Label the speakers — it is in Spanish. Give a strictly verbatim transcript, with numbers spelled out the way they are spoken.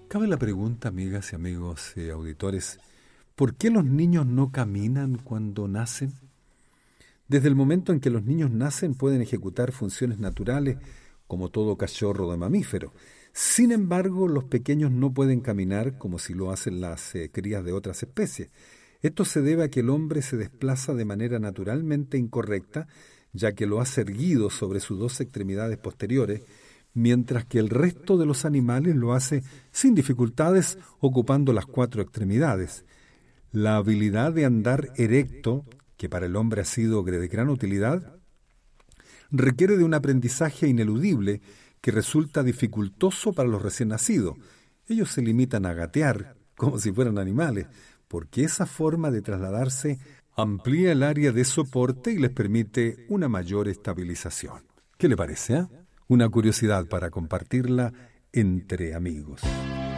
Speaker 1: Cabe la pregunta, amigas y amigos eh, auditores, ¿por qué los niños no caminan cuando nacen? Desde el momento en que los niños nacen pueden ejecutar funciones naturales como todo cachorro de mamífero. Sin embargo, los pequeños no pueden caminar como si lo hacen las eh, crías de otras especies. Esto se debe a que el hombre se desplaza de manera naturalmente incorrecta, ya que lo hace erguido sobre sus dos extremidades posteriores, mientras que el resto de los animales lo hace sin dificultades ocupando las cuatro extremidades. La habilidad de andar erecto, que para el hombre ha sido de gran utilidad, requiere de un aprendizaje ineludible que resulta dificultoso para los recién nacidos. Ellos se limitan a gatear, como si fueran animales, porque esa forma de trasladarse amplía el área de soporte y les permite una mayor estabilización. ¿Qué le parece, eh? Una curiosidad para compartirla entre amigos.